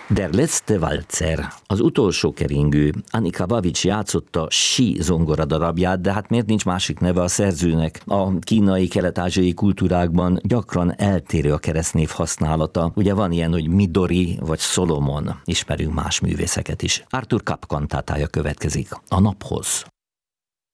Der letzte Walzer, az utolsó keringő. Annika Babics játszotta sí zongora darabját, de hát miért nincs másik neve a szerzőnek? A kínai, kelet-ázsiai kultúrákban gyakran eltérő a keresztnév használata. Ugye van ilyen, hogy Midori vagy Solomon. Ismerünk más művészeket is. Arthur Kapp kantátája következik. A naphoz.